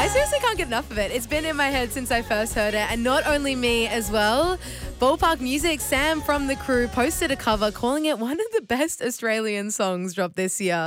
I seriously can't get enough of it. It's been in my head since I first heard it. And not only me as well. Ballpark Music, Sam from the crew, posted a cover calling it one of the best Australian songs dropped this year.